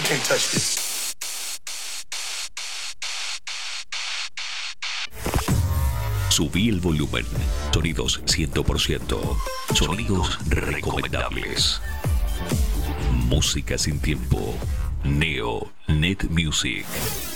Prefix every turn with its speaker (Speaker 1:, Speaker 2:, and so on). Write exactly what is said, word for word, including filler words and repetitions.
Speaker 1: You can't touch this.
Speaker 2: Subí el volumen. Sonidos cien por ciento. Sonidos recomendables. Música sin tiempo. Neo Net Music.